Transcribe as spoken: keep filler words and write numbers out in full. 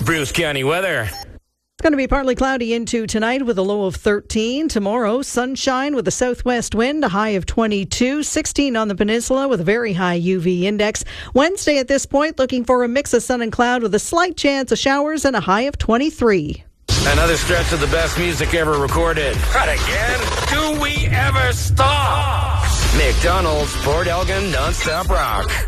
Bruce County weather. It's going to be partly cloudy into tonight with a low of thirteen. Tomorrow, sunshine with a southwest wind, a high of twenty-two. sixteen on the peninsula with a very high U V index. Wednesday at this point, looking for a mix of sun and cloud with a slight chance of showers and a high of twenty-three. Another stretch of the best music ever recorded. Not again. Do we ever stop? McDonald's Port Elgin Non-Stop Rock.